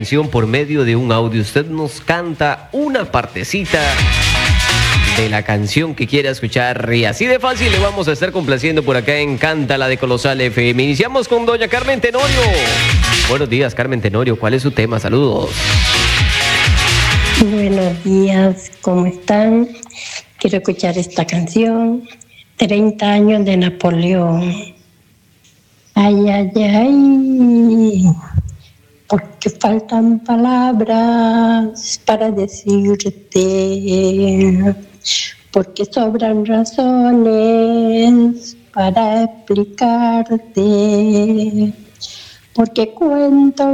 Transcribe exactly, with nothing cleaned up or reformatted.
Por medio de un audio, usted nos canta una partecita de la canción que quiera escuchar y así de fácil le vamos a estar complaciendo por acá en Cántala de Colosal F M. Iniciamos con doña Carmen Tenorio. Buenos días, Carmen Tenorio, ¿cuál es su tema? Saludos. Buenos días, ¿cómo están? Quiero escuchar esta canción, treinta años de Napoleón. Ay, ay, ay, porque faltan palabras para decirte, porque sobran razones para explicarte, porque cuento